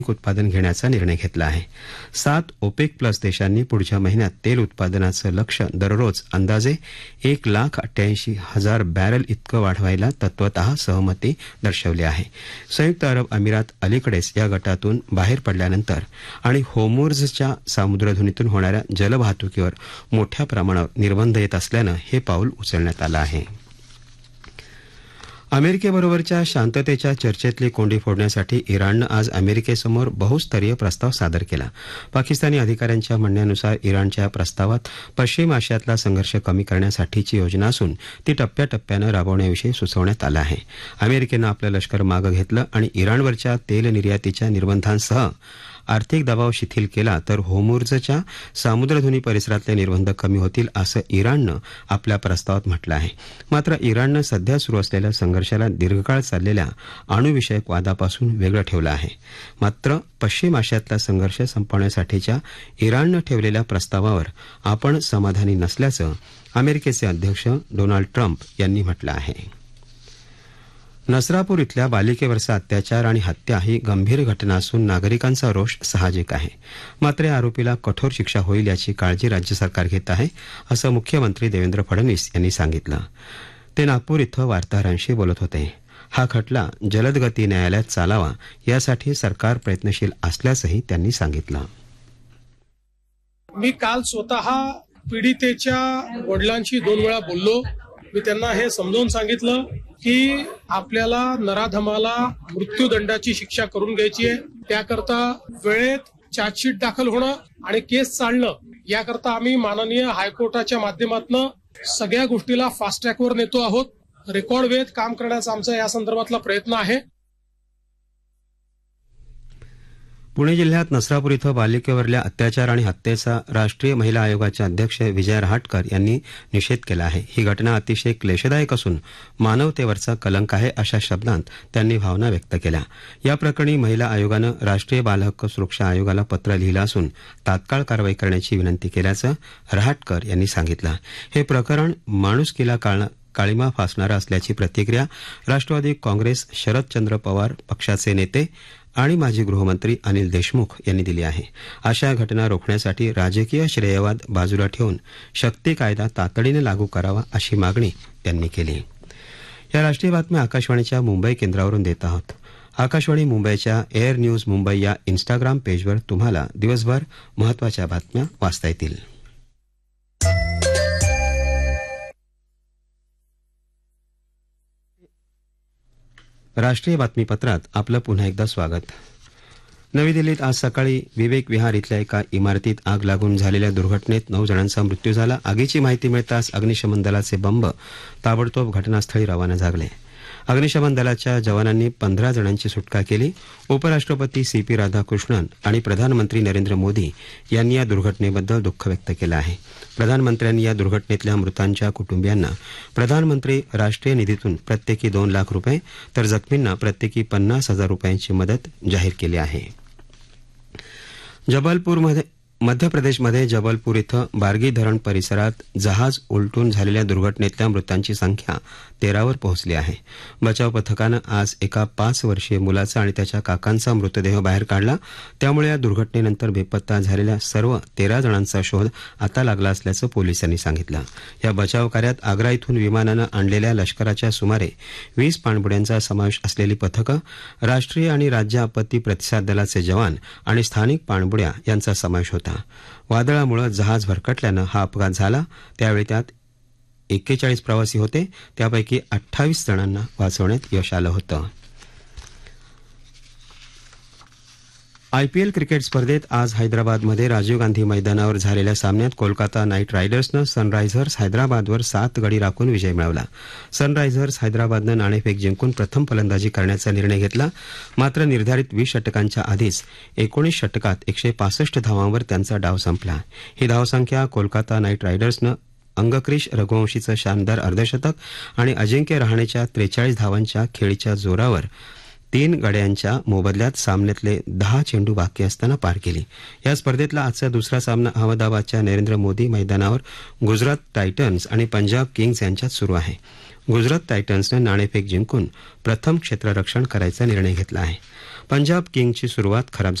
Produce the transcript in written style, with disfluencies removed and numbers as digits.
उत्पादन घेण्याचा निर्णय घेतला आहे. 7 ओपेक प्लस देशांनी पुढच्या महिन्यात तेल उत्पादनाचं लक्ष्य दररोज अंदाजे 1,88,000 बॅरल इतकं वाढवायला तत्वतः सहमती दर्शवली आहे. संयुक्त अरब अमिरात अलीकडेच या गटातून बाहेर पडल्यानंतर आणि होर्मुझच्या सामुद्रधुनीतून होणाऱ्या जलवाहतुकीवर मोठ्या प्रमाणावर निर्बंध येत असल्यानं हे पाऊल उचलण्यात आलं आहे. अमेरिकेबरोबरच्या शांततेच्या चर्चेतली कोंडी फोडण्यासाठी इराणनं आज अमेरिकेसमोर बहुस्तरीय प्रस्ताव सादर केला. पाकिस्तानी अधिकाऱ्यांच्या म्हणण्यानुसार इराणच्या प्रस्तावात पश्चिम आशियातला संघर्ष कमी करण्यासाठीची योजना असून ती टप्प्याटप्प्यानं राबवण्याविषयी सुचवण्यात आलं आहे. अमेरिकेनं आपलं लष्कर मागं घेतलं आणि इराणवरच्या तेल निर्यातीच्या निर्बंधांसह आर्थिक दबाव शिथिल केला तर होर्मुझच्या सामुद्रधुनी परिसरातले निर्बंध कमी होतील असं इराणनं आपल्या प्रस्तावात म्हटलं आहे. मात्र इराणनं सध्या सुरू असलेल्या संघर्षाला दीर्घकाळ चाललेल्या अणुविषयक वादापासून वेगळं ठेवलं आहे. मात्र पश्चिम आशियातला संघर्ष संपवण्यासाठीच्या इराणनं ठेवलेल्या प्रस्तावावर आपण समाधानी नसल्याचं अमेरिकेचे अध्यक्ष डोनाल्ड ट्रम्प यांनी म्हटलं आहे. नसरापूर इथल्या बालिकेवरचा अत्याचार आणि हत्या ही गंभीर घटना असून नागरिकांचा रोष साहजिक आहे. मात्र या आरोपीला कठोर शिक्षा होईल याची काळजी राज्य सरकार घेत आहे असं मुख्यमंत्री देवेंद्र फडणवीस यांनी सांगितलं. ते नागपूर इथं वार्ताहरांशी बोलत होते. हा खटला जलदगती न्यायालयात चालावा यासाठी सरकार प्रयत्नशील असल्याचंही त्यांनी सांगितलं. मी काल स्वतः पीडितेच्या वडिलांशी 2 वेळा बोललो. मी त्यांना हे समजावून सांगितलं की आपल्याला नराधमाला मृत्यूदंडाची शिक्षा करून घ्यायची आहे. त्याकरता वेळेत चार्जशीट दाखल होणं आणि केस चालणं याकरता आम्ही माननीय हायकोर्टाच्या माध्यमातून सगळ्या गोष्टीला फास्ट ट्रॅकवर नेतो आहोत. रेकॉर्ड वेळेत काम करण्याचा आमचा या संदर्भातला प्रयत्न आहे. पुणे जिल्ह्यात नसरापूर इथं बालिकेवरल्या अत्याचार आणि हत्येचा राष्ट्रीय महिला आयोगाचे अध्यक्ष विजया रहाटकर यांनी निषेध केला आहे. ही घटना अतिशय क्लेशदायक असून मानवतेवरचा कलंक आहे अशा शब्दांत त्यांनी भावना व्यक्त केल्या. या प्रकरणी महिला आयोगानं राष्ट्रीय बालहक्क सुरक्षा आयोगाला पत्र लिहिलं असून तात्काळ कारवाई करण्याची विनंती केल्याचं रहाटकर यांनी सांगितलं. हे प्रकरण माणुसकीला काळिमा फासणारं असल्याची प्रतिक्रिया राष्ट्रवादी काँग्रेस शरदचंद्र पवार पक्षाचे नेते आणि माजी गृहमंत्री अनिल देशमुख यांनी दिली आहे. अशा घटना रोखण्यासाठी राजकीय श्रेयवाद बाजूला ठेवून शक्ती कायदा तातडीने लागू करावा अशी मागणी त्यांनी केली. या राष्ट्रीय बातम्या आकाशवाणीच्या मुंबई केंद्रावरून देत आहोत. आकाशवाणी मुंबईच्या एअर न्यूज मुंबई या इन्स्टाग्राम पेजवर तुम्हाला दिवसभर महत्त्वाच्या बातम्या वाचता येतील. राष्ट्रीय बातमीपत्रात आपलं पुन्हा एकदा स्वागत. नवी दिल्लीत आज सकाळी विवेक विहार इथल्या एका इमारतीत आग लागून झालेल्या दुर्घटनेत 9 जणांचा मृत्यू झाला. आगीची माहिती मिळताच अग्निशमन दलाचे बंब ताबडतोब घटनास्थळी रवाना झाले. अग्निशमन दलाच्या जवानांनी 15 जणांची सुटका केली. उपराष्ट्रपती CP राधाकृष्णन आणि प्रधानमंत्री नरेंद्र मोदी यांनी या दुर्घटनेबद्दल दुःख व्यक्त केलं आहे. प्रधानमंत्र्यांनी या दुर्घटनेतल्या मृतांच्या कुटुंबियांना प्रधानमंत्री राष्ट्रीय निधीतून प्रत्येकी 2 लाख रुपये तर जखमींना प्रत्येकी 50,000 रुपयांची मदत जाहीर केली आहे. मध्य प्रदेशमध्ये जबलपूर इथं बार्गी धरण परिसरात जहाज उलटून झालेल्या दुर्घटनेतल्या मृतांची संख्या 13 वर पोहोचली आहे. बचाव पथकानं आज एका 5 वर्षीय मुलाचा आणि त्याच्या काकांचा मृतदेह बाहेर काढला. त्यामुळे या दुर्घटनेनंतर बेपत्ता झालेल्या सर्व 13 जणांचा शोध आता लागला असल्याचं पोलिसांनी सांगितलं. या बचाव कार्यात आग्रा इथून विमानानं आणलेल्या लष्कराच्या सुमारे 20 पाणबुड्यांचा समावेश असलेली पथकं, राष्ट्रीय आणि राज्य आपत्ती प्रतिसाद दलाचे जवान आणि स्थानिक पाणबुड्या यांचा समावेश होता. वादळामुळे जहाज भरकटल्यानं हा अपघात झाला. त्यावेळी त्यात 41 प्रवासी होते. त्यापैकी 28 जणांना वाचवण्यात यश आलं होतं. IPL क्रिकेट स्पर्धेत आज हैदराबादमध्ये राजीव गांधी मैदानावर झालेल्या सामन्यात कोलकाता नाईट रायडर्सनं सनरायझर्स हैदराबादवर 7 गडी राखून विजय मिळवला. सनरायझर्स हैदराबादनं नाणेफेक जिंकून प्रथम फलंदाजी करण्याचा निर्णय घेतला. मात्र निर्धारित 20 षटकांच्या आधीच 19 षटकात 165 धावांवर त्यांचा डाव संपला. ही धावसंख्या कोलकाता नाईट रायडर्सनं अंगक्रिश रघुवंशीचं शानदार अर्धशतक आणि अजिंक्य रहाणेच्या 43 धावांच्या खेळीच्या जोरावर 3 गड्यांच्या मोबदल्यात सामन्यातले 10 चेंडू बाकी असताना पार केली. या स्पर्धेतला आजचा दुसरा सामना अहमदाबादच्या नरेंद्र मोदी मैदानावर गुजरात टायटन्स आणि पंजाब किंग्ज यांच्यात सुरू आहे. गुजरात टायटन्सनं नाणेफेक जिंकून प्रथम क्षेत्ररक्षण करायचा निर्णय घेतला आहे. पंजाब किंगची सुरुवात खराब